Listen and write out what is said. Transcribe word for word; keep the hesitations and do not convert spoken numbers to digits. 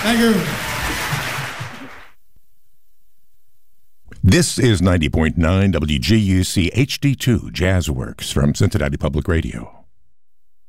Thank you. This is ninety point nine W G U C H D two Jazzworks from Cincinnati Public Radio.